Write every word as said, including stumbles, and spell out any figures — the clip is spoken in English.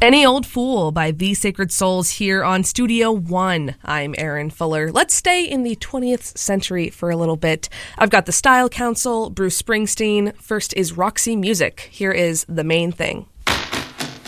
Any Old Fool by The Sacred Souls here on Studio One. I'm Erin Fuller. Let's stay in the twentieth century for a little bit. I've got the Style Council, Bruce Springsteen. First is Roxy Music. Here is The Main Thing.